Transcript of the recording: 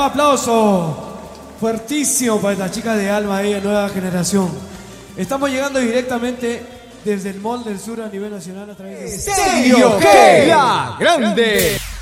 aplauso fuertísimo para esta chica de Alma, ella, nueva generación. Estamos llegando directamente desde el Mall del Sur a nivel nacional a través de Estéreo G, la grande.